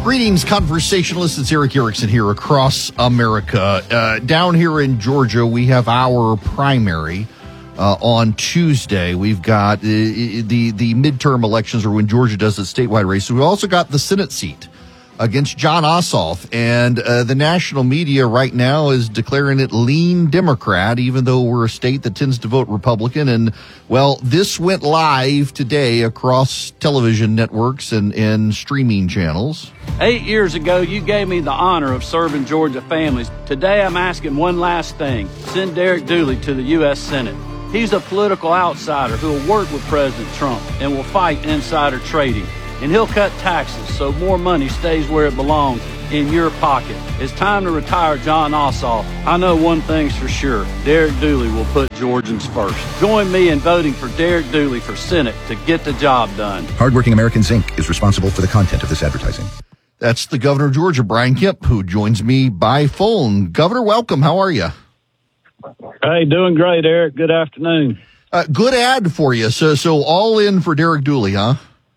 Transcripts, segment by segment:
Greetings, conversationalists. It's Erick Erickson here across America. Down here in Georgia, we have our primary on Tuesday. We've got the midterm elections, or when Georgia does its statewide race. So we also got the Senate seat against Jon Ossoff, and the national media right now is declaring it lean Democrat, even though we're a state that tends to vote Republican. And, well, this went live today across television networks and streaming channels. 8 years ago, you gave me the honor of serving Georgia families. Today, I'm asking one last thing. Send Derek Dooley to the U.S. Senate. He's a political outsider who will work with President Trump and will fight insider trading. And he'll cut taxes so more money stays where it belongs, in your pocket. It's time to retire Jon Ossoff. I know one thing's for sure. Derek Dooley will put Georgians first. Join me in voting for Derek Dooley for Senate to get the job done. Hardworking Americans, Inc. is responsible for the content of this advertising. That's the governor of Georgia, Brian Kemp, who joins me by phone. Governor, welcome. How are you? Hey, doing great, Eric. Good afternoon. Good ad for you. So all in for Derek Dooley, huh?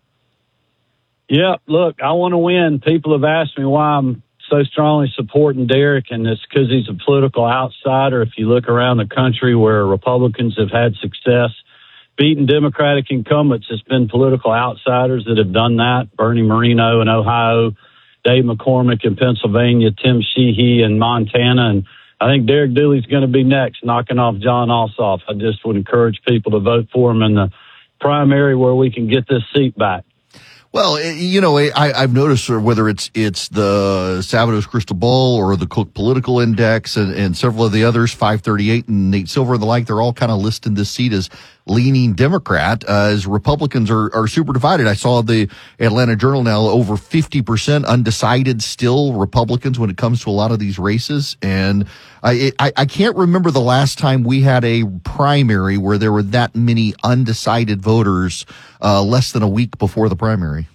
Yeah, look, I want to win. People have asked me why I'm so strongly supporting Derek, and it's because he's a political outsider. If you look around the country where Republicans have had success beating Democratic incumbents, it's been political outsiders that have done that. Bernie Moreno in Ohio, Dave McCormick in Pennsylvania, Tim Sheehy in Montana, and I think Derek Dooley's going to be next, knocking off Jon Ossoff. I just would encourage people to vote for him in the primary where we can get this seat back. Well, you know, I've noticed whether it's the Savados Crystal Ball or the Cook Political Index and several of the others, 538 and Nate Silver and the like, they're all kind of listing this seat as leaning Democrat, as Republicans are super divided. I saw the Atlanta Journal now over 50% undecided still Republicans when it comes to a lot of these races. And I can't remember the last time we had a primary where there were that many undecided voters less than a week before the primary.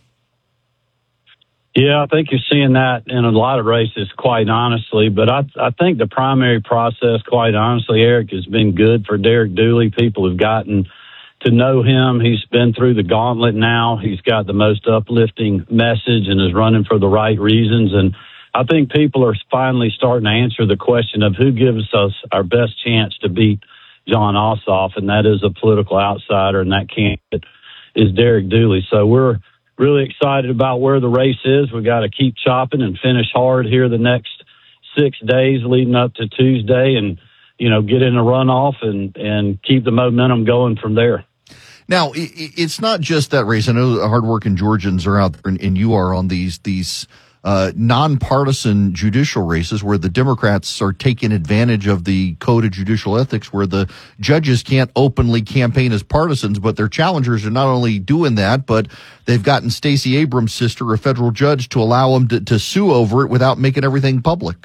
Yeah, I think you're seeing that in a lot of races, quite honestly. But I think the primary process, quite honestly, Eric, has been good for Derek Dooley. People have gotten to know him. He's been through the gauntlet now. He's got the most uplifting message and is running for the right reasons. And I think people are finally starting to answer the question of who gives us our best chance to beat Jon Ossoff, and that is a political outsider, and that candidate is Derek Dooley. So we're really excited about where the race is. We got to keep chopping and finish hard here the next 6 days leading up to Tuesday, and get in a runoff and keep the momentum going from there. Now, it's not just that race. I know the hardworking Georgians are out there, and you are on these nonpartisan judicial races where the Democrats are taking advantage of the code of judicial ethics, where the judges can't openly campaign as partisans, but their challengers are not only doing that, but they've gotten Stacey Abrams' sister, a federal judge, to allow them to sue over it without making everything public.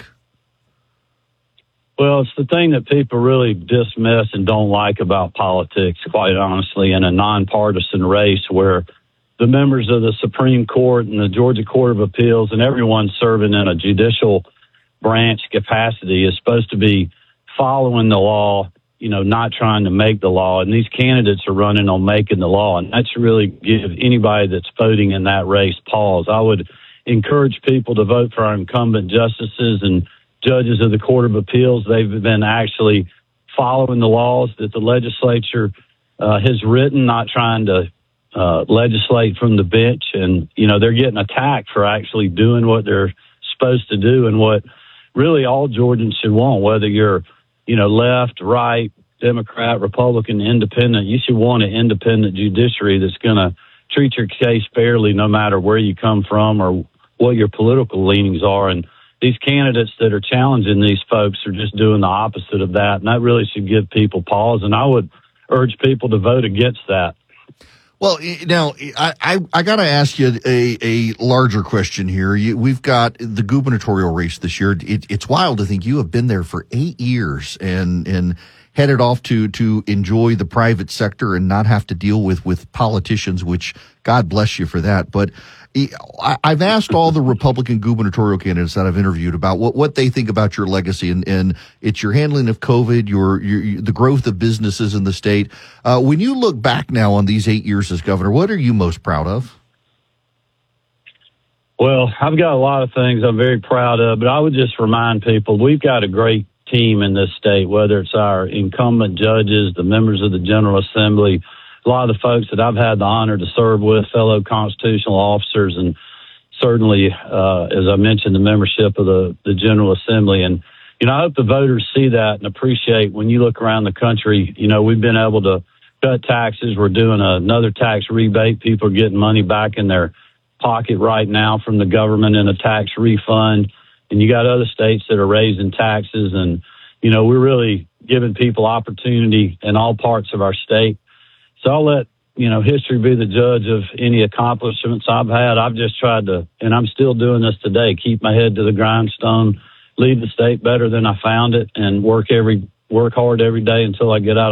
Well, it's the thing that people really dismiss and don't like about politics, quite honestly, in a nonpartisan race where the members of the Supreme Court and the Georgia Court of Appeals and everyone serving in a judicial branch capacity is supposed to be following the law, not trying to make the law. And these candidates are running on making the law. And that's really give anybody that's voting in that race pause. I would encourage people to vote for our incumbent justices and judges of the Court of Appeals. They've been actually following the laws that the legislature has written, not trying to legislate from the bench, and they're getting attacked for actually doing what they're supposed to do and what really all Georgians should want, whether you're left, right, Democrat, Republican, independent. You should want an independent judiciary that's going to treat your case fairly no matter where you come from or what your political leanings are. And these candidates that are challenging these folks are just doing the opposite of that, and that really should give people pause, and I would urge people to vote against that. Well, now, I got to ask you a larger question here. We've got the gubernatorial race this year. It's wild to think you have been there for 8 years and headed off to enjoy the private sector and not have to deal with politicians, which God bless you for that. But I've asked all the Republican gubernatorial candidates that I've interviewed about what they think about your legacy, and it's your handling of COVID, your the growth of businesses in the state. When you look back now on these 8 years as governor, what are you most proud of? Well, I've got a lot of things I'm very proud of, but I would just remind people we've got a great team in this state, whether it's our incumbent judges, the members of the General Assembly, a lot of the folks that I've had the honor to serve with, fellow constitutional officers, and certainly, as I mentioned, the membership of the General Assembly. And, I hope the voters see that and appreciate when you look around the country, we've been able to cut taxes. We're doing another tax rebate. People are getting money back in their pocket right now from the government in a tax refund. And you got other states that are raising taxes. And, we're really giving people opportunity in all parts of our state. So I'll let, history be the judge of any accomplishments I've had. I've just tried to, and I'm still doing this today, keep my head to the grindstone, leave the state better than I found it, and work hard every day until I get out